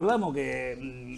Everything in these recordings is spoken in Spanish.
hablamos, que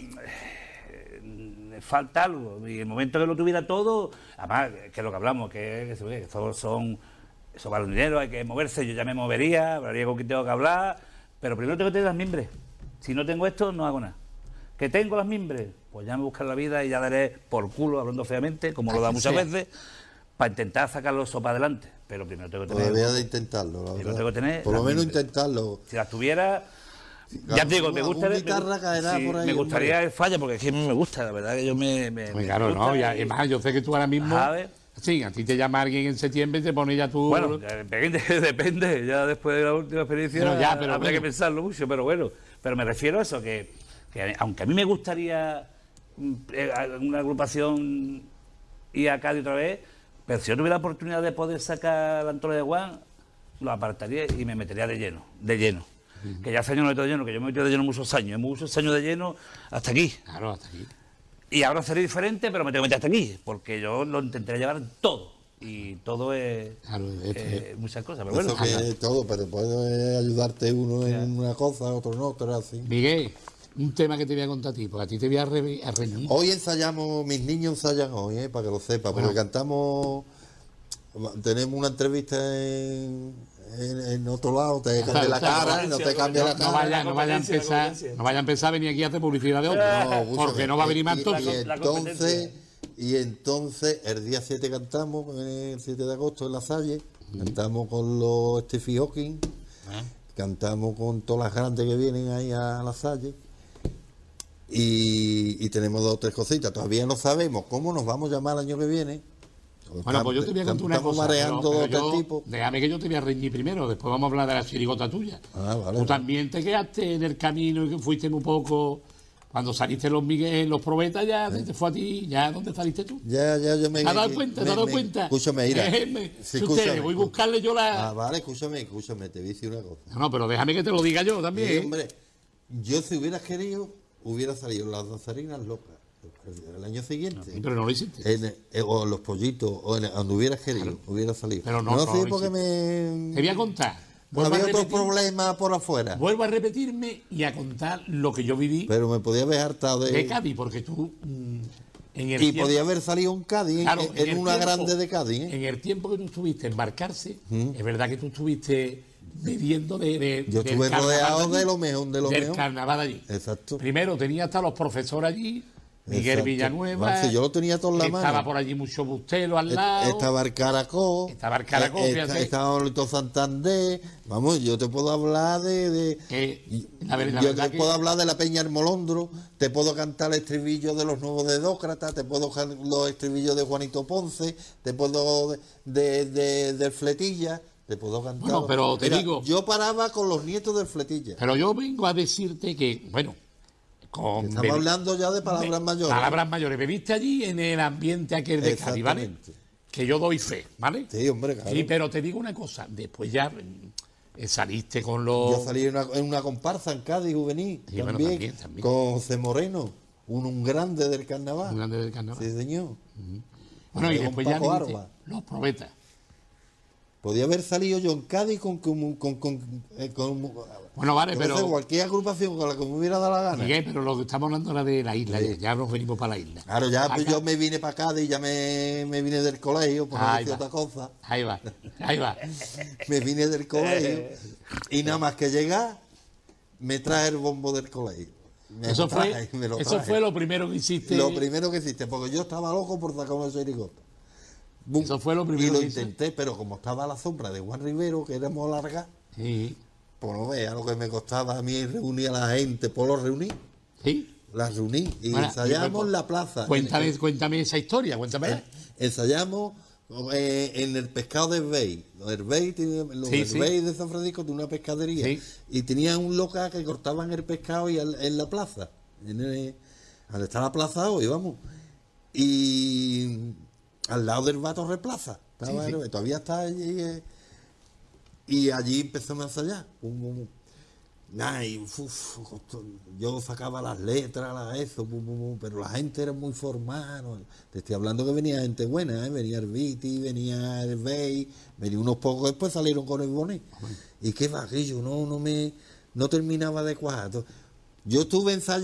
falta algo, y el momento que lo tuviera todo, además, que es lo que hablamos, que todos son, eso vale un dinero, hay que moverse, yo ya me movería, hablaría con quien tengo que hablar, pero primero tengo que tener las mimbres. Si no tengo esto, no hago nada. ¿Que tengo las mimbres? Pues ya me buscaré la vida y ya daré por culo, hablando feamente, como lo da muchas veces, para intentar sacarlo eso para adelante. Pero primero tengo que tener... Todavía de intentarlo, la verdad. Tengo que tener por lo menos mimbres. intentarlo. Si las tuviera... Claro, ya te digo, me gustaría... guitarra caerá por ahí, me gustaría el falla, porque es que me gusta, la verdad que yo me claro, no, y además yo sé que tú ahora mismo... ¿sabes? Sí, a ti te llama alguien en septiembre y te pone ya tú... Bueno, depende, ya después de la última experiencia pero ya, pero habría bueno. que pensarlo mucho, pero bueno, pero me refiero a eso, que aunque a mí me gustaría una agrupación ir a Cádiz otra vez, pero si yo tuviera la oportunidad de poder sacar la Antonio de Juan, lo apartaría y me metería de lleno. Que ya hace años no estoy de lleno, que yo me he metido de lleno muchos años de lleno hasta aquí. Claro, hasta aquí. Y ahora seré diferente, pero me tengo que meter hasta aquí, porque yo lo intentaré llevar todo. Y todo es Claro, muchas cosas. Pero bueno, Eso que es todo, pero puede ayudarte uno en una cosa, otro en otra, así. Miguel, un tema que te voy a contar a ti, porque a ti te voy a reñir. Hoy ensayamos, mis niños ensayan hoy, para que lo sepas, porque cantamos, tenemos una entrevista en otro lado, te cambia la cara, no te cambia la cara. No vaya a empezar a venir aquí a hacer publicidad de otro, porque no va a venir más entonces. Y entonces, el día 7 cantamos, el 7 de agosto en La Salle, cantamos con los Steffi Hawking, cantamos con todas las grandes que vienen ahí a La Salle, y tenemos 2 o 3 cositas. Todavía no sabemos cómo nos vamos a llamar el año que viene. Bueno, pues yo te voy a contar una cosa. Pero déjame que yo te voy a reñir primero, después vamos a hablar de la chirigota tuya. Vale, Tú también te quedaste en el camino y que fuiste muy poco. Cuando saliste los Miguel, los Probetas, ya te fue a ti, ya ¿dónde saliste tú? Ya, yo me... ¿Te has dado cuenta? ¿Te has dado cuenta? Escúchame, mira. Sí, voy a buscarle yo la... vale, escúchame, te voy a decir una cosa. No, pero déjame que te lo diga yo también. Sí, hombre, yo si hubieras querido, hubiera salido las danzarinas locas el año siguiente. Pero no lo hiciste. O los pollitos, o donde hubieras querido, hubiera salido. Pero no sé lo porque Te voy a contar. Había otros problemas por afuera. Vuelvo a repetirme y a contar lo que yo viví Pero me podía haber hartado de Cádiz, porque tú... podía haber salido en Cádiz, claro, en una grande de Cádiz. En el tiempo que tú estuviste en Embarcarse, es verdad que tú estuviste viviendo yo estuve rodeado de lo mejor, del carnaval allí. Exacto. Primero tenía hasta los profesores allí, Miguel Exacto. Villanueva. Yo lo tenía todo en la mano. Estaba por allí mucho Bustelo al lado. Estaba el Caracol. Estaba Olito Santander. Vamos, yo te puedo hablar yo te puedo hablar de la Peña Armolondro, te puedo cantar el estribillo de los Nuevos de Dócratas, te puedo cantar los estribillos de Juanito Ponce, te puedo del Fletilla. Te puedo cantar. Bueno, pero te digo. Yo paraba con los nietos del Fletilla. Pero yo vengo a decirte que, bueno. Estamos hablando ya de palabras mayores. Palabras mayores. Bebiste allí en el ambiente aquel de Cádiz, ¿vale? Que yo doy fe, ¿vale? Sí, hombre, claro. Sí, pero te digo una cosa. Después ya saliste con los... Yo salí en una comparsa en Cádiz juvenil. Sí, también, bueno, también. Con José Moreno, un grande del carnaval. Un grande del carnaval. Sí, señor. Bueno, y después ya viniste los Probetas. Podía haber salido yo en Cádiz con bueno, vale, pero... cualquier agrupación con la que me hubiera dado la gana. Miguel, pero lo que estamos hablando era de la isla, ya nos venimos para la isla. Claro, ya pues yo me vine para Cádiz, ya me vine del colegio, por no decir otra cosa. Ahí va. Me vine del colegio y nada más que llegar, me trae el bombo del colegio. Eso fue lo primero que hiciste. Lo primero que hiciste, porque yo estaba loco por sacar una chirigota. Eso fue lo primero. Y lo intenté, pero como estaba a la sombra de Juan Rivero, que éramos largas, sí. Pues no veas lo que me costaba a mí reunir a la gente. Pues lo reuní. Sí. Las reuní y ensayamos en la plaza. Cuéntame esa historia, cuéntame. Ensayamos en el pescado de Herbey. Herbey de San Francisco tiene una pescadería. Sí. Y tenía un local que cortaban el pescado y en la plaza. Donde está la plaza hoy, vamos. Y al lado del Bato Replaza. Todavía está allí. Y allí empezamos a ensayar. Yo sacaba las letras, pero la gente era muy formal. ¿no? Te estoy hablando que venía gente buena, venía el Viti, venía el Bey, venía unos pocos después salieron con el Bonet. Y qué va, que yo no terminaba de cuajar. Yo estuve ensayando.